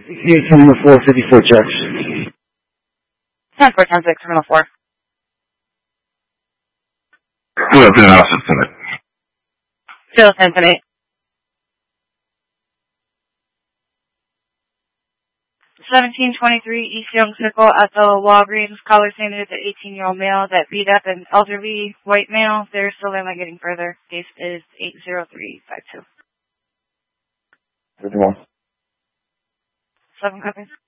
Unit 454 checks. 10-4-10-6, Terminal 4. Good afternoon, Austin tonight. Still 10-8. 1723 East Young Circle at the Walgreens. Caller saying there's an 18-year-old male that beat up an elderly white male. They're still investigating further. Case is 80352. 51. 7 copies.